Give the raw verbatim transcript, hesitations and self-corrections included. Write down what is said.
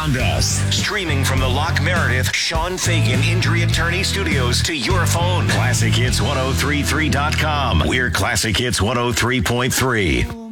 beyond us. Streaming from the Lock Meredith Sean Fagan Injury Attorney Studios to your phone. classic hits ten thirty-three dot com. We're Classic Hits one oh three point three.